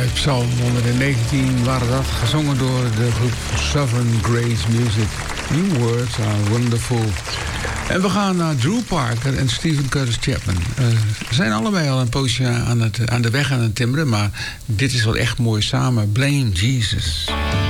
Uit Psalm 119 waren dat, gezongen door de groep Sovereign Grace Music. New Words Are Wonderful. En we gaan naar Drew Parker en Stephen Curtis Chapman. Ze zijn allebei al een poosje aan de weg aan het timmeren, maar dit is wel echt mooi samen. Blame Jesus.